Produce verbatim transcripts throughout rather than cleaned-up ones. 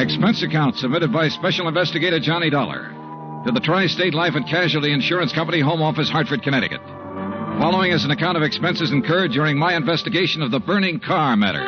Expense account submitted by Special Investigator Johnny Dollar to the Tri-State Life and Casualty Insurance Company, Home Office, Hartford, Connecticut. Following is an account of expenses incurred during my investigation of the burning car matter.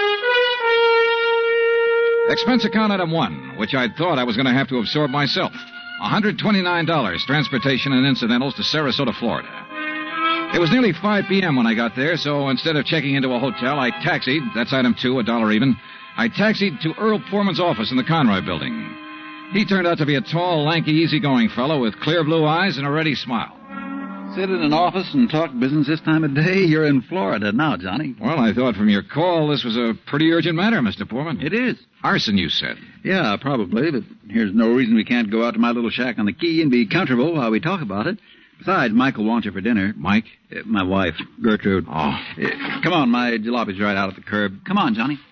Expense account item one, which I'd thought I was going to have to absorb myself. one hundred twenty-nine dollars, transportation and incidentals to Sarasota, Florida. It was nearly five p.m. when I got there, so instead of checking into a hotel, I taxied, that's item two, a dollar even, I taxied to Earl Foreman's office in the Conroy building. He turned out to be a tall, lanky, easygoing fellow with clear blue eyes and a ready smile. Sit in an office and talk business this time of day? You're in Florida now, Johnny. Well, I thought from your call this was a pretty urgent matter, Mister Foreman. It is. Arson, you said. Yeah, probably, but here's no reason we can't go out to my little shack on the quay and be comfortable while we talk about it. Besides, Michael wants you for dinner. Mike? Uh, my wife, Gertrude. Oh. Uh, come on, my jalopy's right out at the curb. Come on, Johnny.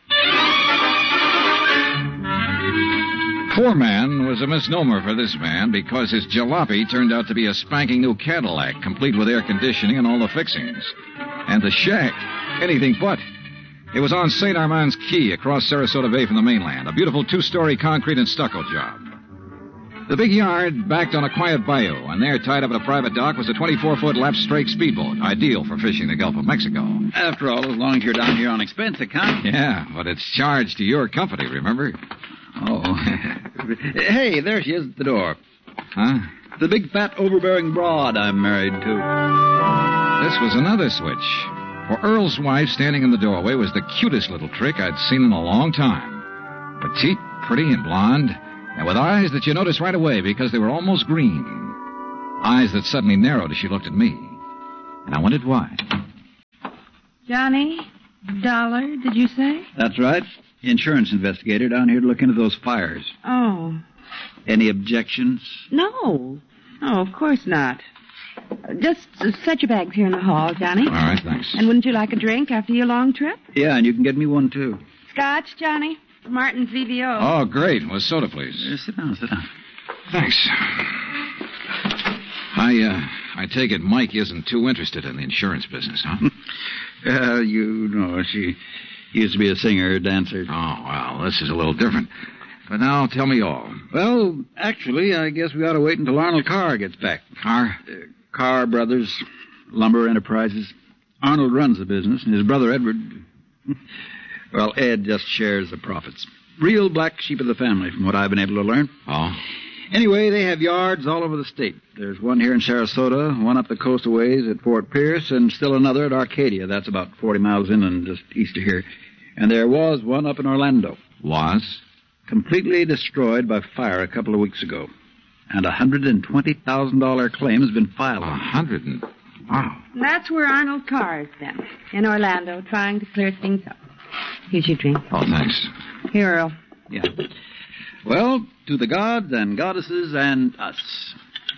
Foreman was a misnomer for this man because his jalopy turned out to be a spanking new Cadillac, complete with air conditioning and all the fixings. And the shack, anything but. It was on Saint Armand's Key across Sarasota Bay from the mainland, a beautiful two-story concrete and stucco job. The big yard backed on a quiet bayou, and there, tied up at a private dock, was a twenty-four foot lap-strake speedboat, ideal for fishing the Gulf of Mexico. After all, as long as you're down here on expense account. Yeah, but it's charged to your company, remember? Oh. Hey, there she is at the door. Huh? The big, fat, overbearing broad I'm married to. This was another switch. For Earl's wife standing in the doorway was the cutest little trick I'd seen in a long time. Petite, pretty, and blonde, and with eyes that you noticed right away because they were almost green. Eyes that suddenly narrowed as she looked at me. And I wondered why. Johnny Dollar, did you say? That's right. Insurance investigator down here to look into those fires. Oh. Any objections? No. Oh, of course not. Just uh, set your bags here in the hall, Johnny. All right, thanks. And wouldn't you like a drink after your long trip? Yeah, and you can get me one, too. Scotch, Johnny? Martin's V V O. Oh, great. Well, soda, please. Uh, sit down, sit down. Thanks. I, uh, I take it Mike isn't too interested in the insurance business, huh? uh, you know, she used to be a singer, dancer. Oh, well, this is a little different. But now, tell me all. Well, actually, I guess we ought to wait until Arnold Carr gets back. Carr? Uh, Carr Brothers, Lumber Enterprises. Arnold runs the business, and his brother Edward... Well, Ed just shares the profits. Real black sheep of the family, from what I've been able to learn. Oh? Anyway, they have yards all over the state. There's one here in Sarasota, one up the coast a ways at Fort Pierce, and still another at Arcadia. That's about forty miles inland, just east of here. And there was one up in Orlando. Was? Completely destroyed by fire a couple of weeks ago. And a one hundred twenty thousand dollars claim has been filed. A hundred and... Wow. And that's where Arnold Carr is then, in Orlando, trying to clear things up. Here's your drink. Oh, thanks. Here, Earl. Yeah. Well, to the gods and goddesses and us.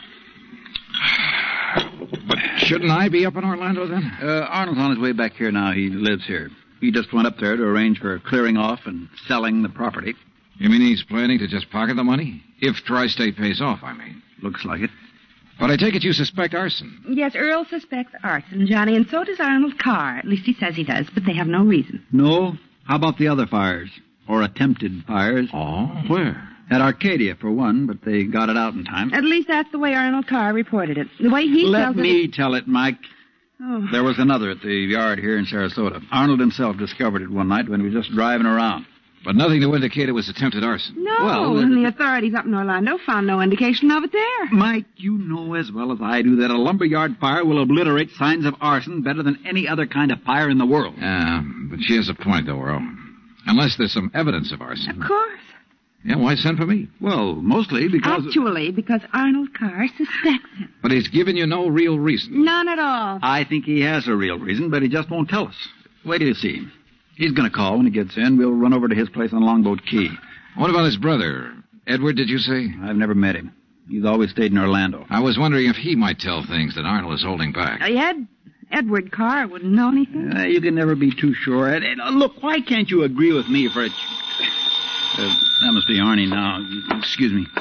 But shouldn't I be up in Orlando then? Uh, Arnold's on his way back here now. He lives here. He just went up there to arrange for clearing off and selling the property. You mean he's planning to just pocket the money? If Tri-State pays off, I mean. Looks like it. But I take it you suspect arson. Yes, Earl suspects arson, Johnny, and so does Arnold Carr. At least he says he does, but they have no reason. No? How about the other fires? Or attempted fires? Oh, where? At Arcadia, for one, but they got it out in time. At least that's the way Arnold Carr reported it. The way he Let tells me it... tell it, Mike. Oh. There was another at the yard here in Sarasota. Arnold himself discovered it one night when he was just driving around. But nothing to indicate it was attempted arson. No, Well, and the authorities up in Orlando found no indication of it there. Mike, you know as well as I do that a lumberyard fire will obliterate signs of arson better than any other kind of fire in the world. Yeah, but she has a point, though, Earl. Unless there's some evidence of arson. Of course. Yeah, why send for me? Well, mostly because... Actually, because Arnold Carr suspects him. But he's given you no real reason. None at all. I think he has a real reason, but he just won't tell us. Wait till you see him. He's going to call when he gets in. We'll run over to his place on Longboat Key. What about his brother? Edward, did you say? I've never met him. He's always stayed in Orlando. I was wondering if he might tell things that Arnold is holding back. Uh, Ed, Edward Carr wouldn't know anything. Uh, you can never be too sure. And, and, uh, look, why can't you agree with me for a... Ch- uh, that must be Arnie now. Excuse me.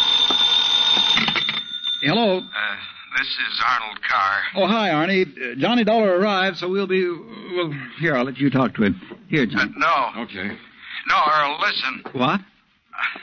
Hello. Uh, this is Arnold Carr. Oh, hi, Arnie. Uh, Johnny Dollar arrived, so we'll be... Well, here, I'll let you talk to him. Here, Uh, John. no. Okay. No, Earl, listen. What?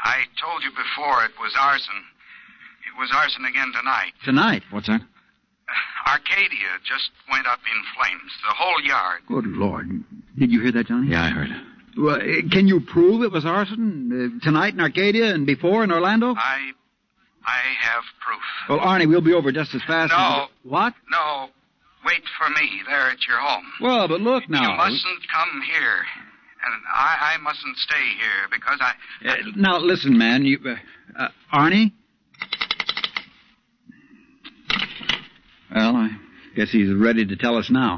I told you before it was arson. It was arson again tonight. Tonight? What's that? Arcadia just went up in flames. The whole yard. Good Lord. Did you hear that, Johnny? Yeah, I heard. Well, uh, can you prove it was arson? Uh, tonight in Arcadia and before in Orlando? I... I have proof. Well, Arnie, we'll be over just as fast No. as... What? No. Wait for me there at your home. Well, but look now. You mustn't come here. And I, I mustn't stay here because I... Uh, now, listen, man. You, uh, uh, Arnie? Well, I guess he's ready to tell us now.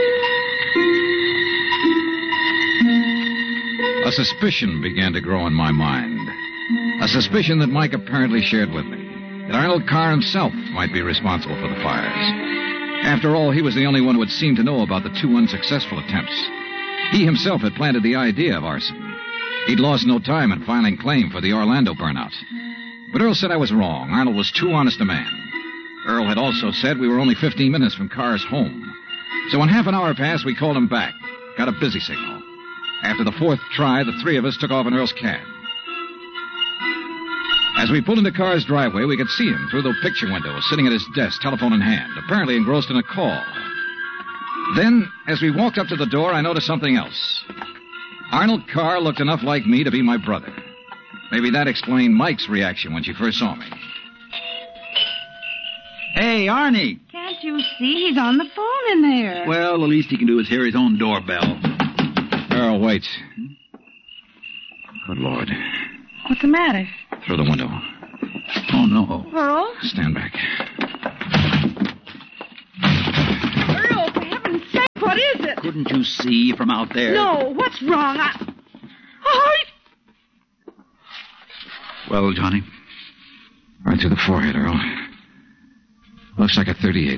A suspicion began to grow in my mind. A suspicion that Mike apparently shared with me. That Arnold Carr himself might be responsible for the fires. After all, he was the only one who had seemed to know about the two unsuccessful attempts. He himself had planted the idea of arson. He'd lost no time in filing claim for the Orlando burnout. But Earl said I was wrong. Arnold was too honest a man. Earl had also said we were only fifteen minutes from Carr's home. So when half an hour passed, we called him back. Got a busy signal. After the fourth try, the three of us took off in Earl's cab. As we pulled into Carr's driveway, we could see him through the picture window, sitting at his desk, telephone in hand, apparently engrossed in a call. Then, as we walked up to the door, I noticed something else. Arnold Carr looked enough like me to be my brother. Maybe that explained Mike's reaction when she first saw me. Hey, Arnie. Can't you see he's on the phone in there? Well, the least he can do is hear his own doorbell. Earl, wait. Good Lord. What's the matter? Through the window. Oh, no. Earl? Stand back. Earl, for heaven's sake, what is it? Couldn't you see from out there? No, what's wrong? I... Oh, he's... Well, Johnny? Right through the forehead, Earl. Looks like a thirty-eight.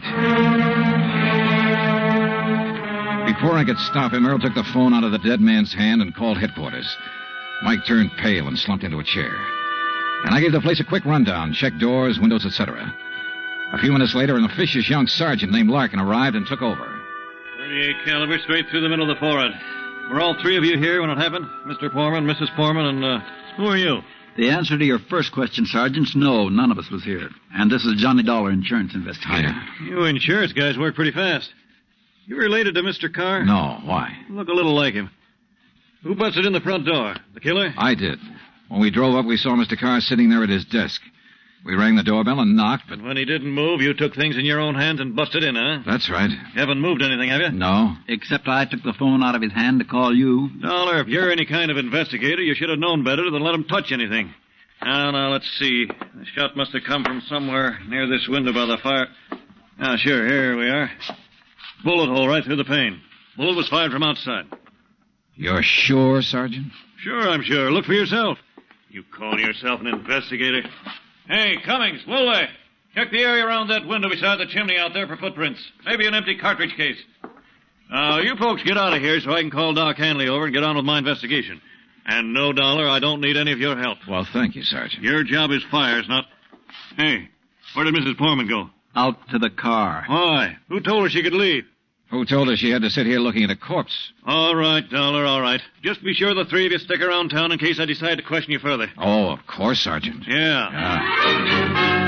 Before I could stop him, Earl took the phone out of the dead man's hand and called headquarters. Mike turned pale and slumped into a chair. And I gave the place a quick rundown, checked doors, windows, et cetera. A few minutes later, an officious young sergeant named Larkin arrived and took over. thirty-eight caliber straight through the middle of the forehead. Were all three of you here when it happened? Mister Foreman, Missus Foreman, and, uh, who are you? The answer to your first question, Sergeant, is no, none of us was here. And this is Johnny Dollar, insurance investigator. Hiya. You insurance guys work pretty fast. You related to Mister Carr? No, why? Look a little like him. Who busted in the front door? The killer? I did. When we drove up, we saw Mister Carr sitting there at his desk. We rang the doorbell and knocked, but... When he didn't move, you took things in your own hands and busted in, huh? That's right. You haven't moved anything, have you? No. Except I took the phone out of his hand to call you. Dollar, if you're any kind of investigator, you should have known better than let him touch anything. Now, now, let's see. The shot must have come from somewhere near this window by the fire. Ah, sure, here we are. Bullet hole right through the pane. Bullet was fired from outside. You're sure, Sergeant? Sure, I'm sure. Look for yourself. You call yourself an investigator? Hey, Cummings, Woolway, check the area around that window beside the chimney out there for footprints. Maybe an empty cartridge case. Now, you folks get out of here so I can call Doc Hanley over and get on with my investigation. And no, Dollar, I don't need any of your help. Well, thank you, Sergeant. Your job is fires, not... Hey, where did Missus Foreman go? Out to the car. Why? Who told her she could leave? Who told her she had to sit here looking at a corpse? All right, Dollar, all right. Just be sure the three of you stick around town in case I decide to question you further. Oh, of course, Sergeant. Yeah. Ah.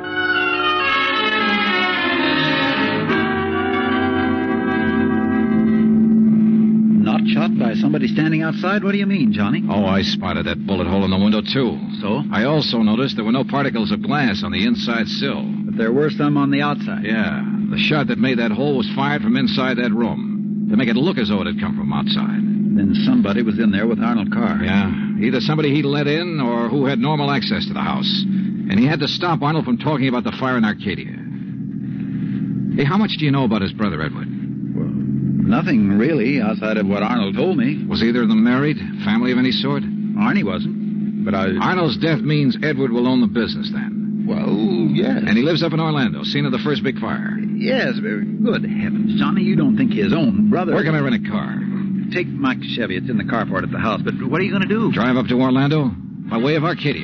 Not shot by somebody standing outside? What do you mean, Johnny? Oh, I spotted that bullet hole in the window, too. So? I also noticed there were no particles of glass on the inside sill. But there were some on the outside. Yeah. The shot that made that hole was fired from inside that room to make it look as though it had come from outside. Then somebody was in there with Arnold Carr. Yeah. Either somebody he'd let in or who had normal access to the house. And he had to stop Arnold from talking about the fire in Arcadia. Hey, how much do you know about his brother, Edward? Well, nothing really outside of what Arnold told me. Was either of them married? Family of any sort? Arnie wasn't. But I... Arnold's death means Edward will own the business then. Well, yes. And he lives up in Orlando, scene of the first big fire. Yes, very good heavens, Johnny, you don't think his own brother... Where can I rent a car? Take Mike's Chevy. It's in the carport at the house. But what are you going to do? Drive up to Orlando by way of Arcadia.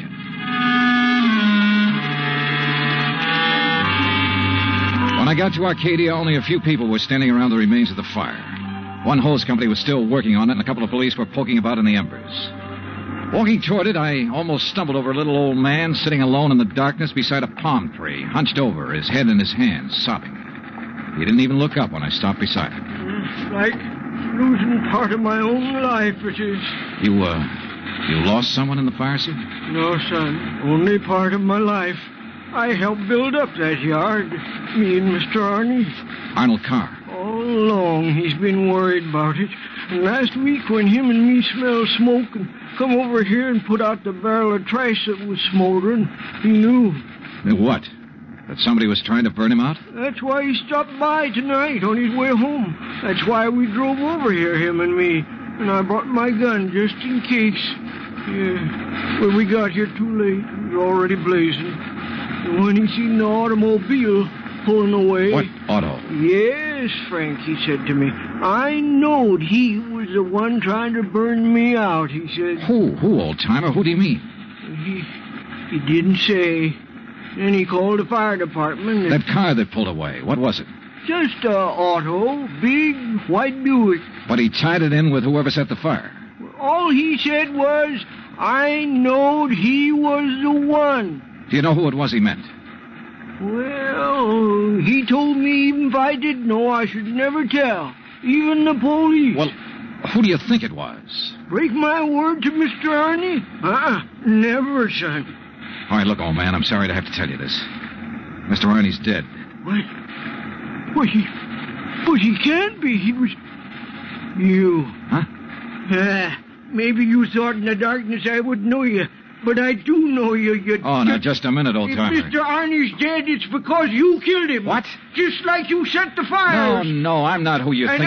When I got to Arcadia, only a few people were standing around the remains of the fire. One hose company was still working on it, and a couple of police were poking about in the embers. Walking toward it, I almost stumbled over a little old man sitting alone in the darkness beside a palm tree, hunched over, his head in his hands, sobbing. He didn't even look up when I stopped beside him. It's like losing part of my own life, it is. You, uh, you lost someone in the fire, sir? No, son. Only part of my life. I helped build up that yard. Me and Mister Arnie. Arnold Carr. All along, he's been worried about it. And last week, when him and me smelled smoke and come over here and put out the barrel of trash that was smoldering, he knew. What? That somebody was trying to burn him out? That's why he stopped by tonight on his way home. That's why we drove over here, him and me. And I brought my gun just in case. Yeah. Well, we got here too late. It was already blazing. And when he seen the automobile pulling away... What auto? Yes, Frank, he said to me. I knowed he was the one trying to burn me out, he said. Who? Who, old-timer? Who do you mean? He, he didn't say. Then he called the fire department. And that car that pulled away, what was it? Just a auto, big white Buick. But he tied it in with whoever set the fire. All he said was, I knowed he was the one. Do you know who it was he meant? Well, he told me even if I did know, I should never tell. Even the police. Well, who do you think it was? Break my word to Mister Arnie? Uh-uh, never, son. All right, look, old man, I'm sorry to have to tell you this. Mister Arnie's dead. What? Well, he... But he can't be. He was... You. Huh? Ah, maybe you thought in the darkness I would know you. But I do know you. you oh, now, just a minute, old timer. If Mister Arnie's dead, it's because you killed him. What? Just like you set the fire. No, no, I'm not who you and think.